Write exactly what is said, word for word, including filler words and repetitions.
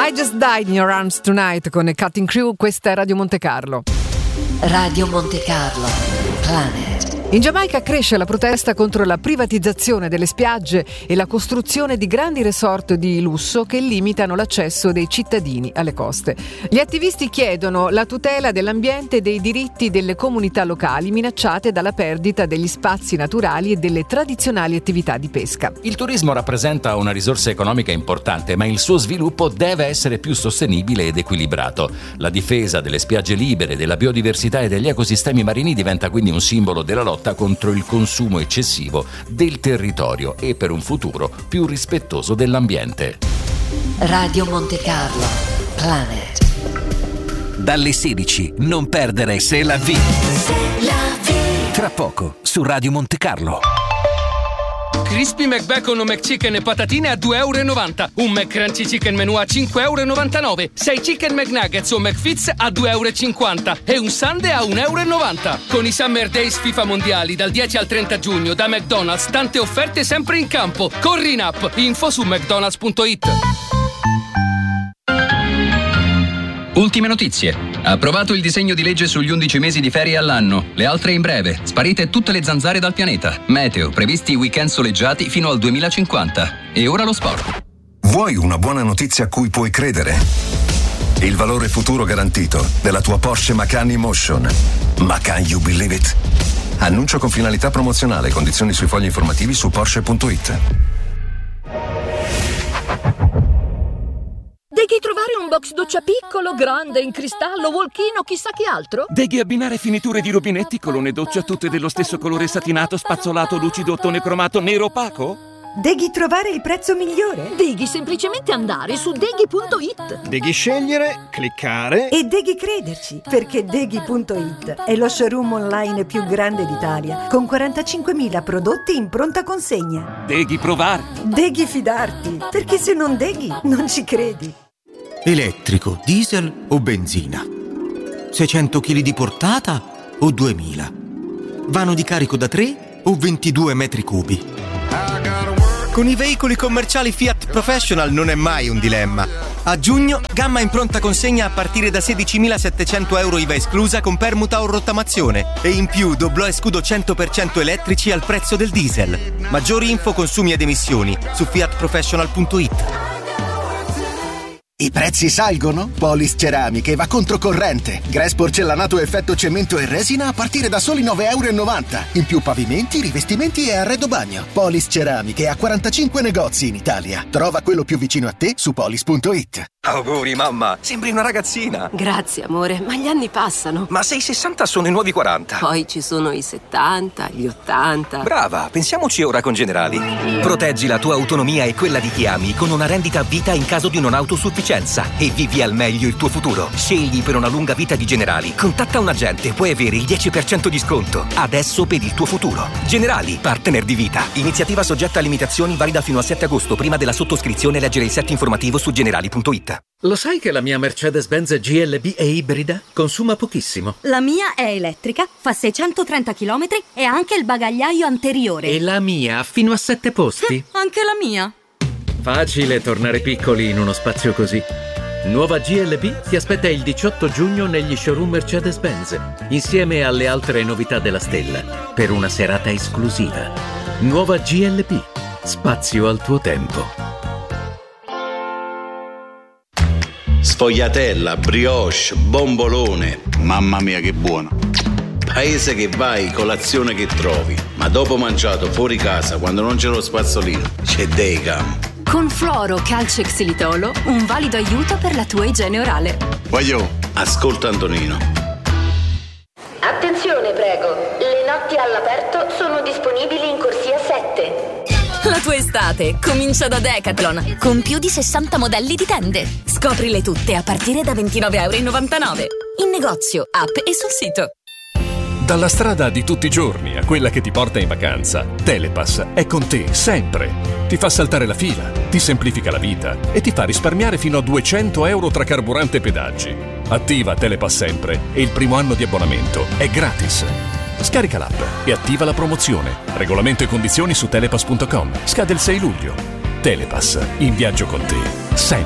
I Just Died in Your Arms Tonight con Cutting Crew. Questa è Radio Monte Carlo. Radio Monte Carlo, Planet. In Giamaica cresce la protesta contro la privatizzazione delle spiagge e la costruzione di grandi resort di lusso che limitano l'accesso dei cittadini alle coste. Gli attivisti chiedono la tutela dell'ambiente e dei diritti delle comunità locali minacciate dalla perdita degli spazi naturali e delle tradizionali attività di pesca. Il turismo rappresenta una risorsa economica importante, ma il suo sviluppo deve essere più sostenibile ed equilibrato. La difesa delle spiagge libere, della biodiversità e degli ecosistemi marini diventa quindi un simbolo della lotta contro il consumo eccessivo del territorio e per un futuro più rispettoso dell'ambiente. Radio Monte Carlo, Planet. Dalle sedici, non perdere Se la vi. Tra poco, su Radio Monte Carlo. Crispy McBacon o McChicken e patatine a due e novanta euro. Un McCrunchy Chicken Menù a cinque e novantanove euro. sei Chicken McNuggets o McFits a due e cinquanta euro. E un Sundae a un e novanta euro. Con i Summer Days FIFA Mondiali dal dieci al trenta giugno da McDonald's, tante offerte sempre in campo. Corri in app. Info su mcdonalds punto it. Ultime notizie. Approvato il disegno di legge sugli undici mesi di ferie all'anno. Le altre in breve. Sparite tutte le zanzare dal pianeta. Meteo. Previsti weekend soleggiati fino al duemilacinquanta. E ora lo sport. Vuoi una buona notizia a cui puoi credere? Il valore futuro garantito della tua Porsche Macan Emotion. Macan, you believe it? Annuncio con finalità promozionale. Condizioni sui fogli informativi su porsche punto it. Devi trovare un box doccia piccolo, grande, in cristallo, walk-in o chissà che altro? Devi abbinare finiture di rubinetti, colonne doccia tutte dello stesso colore satinato, spazzolato, lucido, ottone cromato, nero opaco? Devi trovare il prezzo migliore? Devi semplicemente andare su deghi punto it. Devi scegliere, cliccare e devi crederci, perché deghi punto it è lo showroom online più grande d'Italia, con quarantacinquemila prodotti in pronta consegna. Devi provare. Devi fidarti, perché se non deghi non ci credi. Elettrico, diesel o benzina? seicento chili di portata o duemila? Vano di carico da tre o ventidue metri cubi? Con i veicoli commerciali Fiat Professional non è mai un dilemma. A giugno, gamma in pronta consegna a partire da sedicimilasettecento euro I V A esclusa con permuta o rottamazione. E in più doblò e scudo cento per cento elettrici al prezzo del diesel. Maggiori info, consumi ed emissioni su fiat professional punto it. I prezzi salgono? Polis Ceramiche va controcorrente. Grass porcellanato effetto cemento e resina a partire da soli nove e novanta euro. In più pavimenti, rivestimenti e arredo bagno. Polis Ceramiche ha quarantacinque negozi in Italia. Trova quello più vicino a te su polis punto it. Auguri mamma, sembri una ragazzina. Grazie amore, ma gli anni passano. Ma se i sessanta sono i nuovi quaranta. Poi ci sono i settanta, gli ottanta. Brava, pensiamoci ora con Generali. Proteggi la tua autonomia e quella di chi ami con una rendita a vita in caso di non autosufficienza e vivi al meglio il tuo futuro. Scegli per una lunga vita di Generali. Contatta un agente, puoi avere il dieci per cento di sconto. Adesso per il tuo futuro. Generali, partner di vita. Iniziativa soggetta a limitazioni, valida fino al sette agosto. Prima della sottoscrizione leggere il set informativo su generali punto it. Lo sai che la mia Mercedes-Benz G L B è ibrida? Consuma pochissimo. La mia è elettrica, fa seicentotrenta chilometri e ha anche il bagagliaio anteriore. E la mia fino a sette posti? Eh, anche la mia. Facile tornare piccoli in uno spazio così. Nuova G L B ti aspetta il diciotto giugno negli showroom Mercedes-Benz, insieme alle altre novità della stella, per una serata esclusiva. Nuova G L B, spazio al tuo tempo. Sfogliatella, brioche, bombolone, mamma mia che buono. Paese che vai, colazione che trovi, ma dopo mangiato fuori casa quando non c'è lo spazzolino, c'è Decam. Con fluoro, calcio e xilitolo, un valido aiuto per la tua igiene orale. Voglio, ascolta Antonino. Attenzione prego, le notti all'aperto sono disponibili in corsia sette. La tua estate comincia da Decathlon, con più di sessanta modelli di tende. Scoprile tutte a partire da ventinove e novantanove euro. In negozio, app e sul sito. Dalla strada di tutti i giorni a quella che ti porta in vacanza, Telepass è con te sempre. Ti fa saltare la fila, ti semplifica la vita e ti fa risparmiare fino a duecento euro tra carburante e pedaggi. Attiva Telepass sempre e il primo anno di abbonamento è gratis. Scarica l'app e attiva la promozione. Regolamento e condizioni su telepass punto com. Scade il sei luglio. Telepass, in viaggio con te, sempre.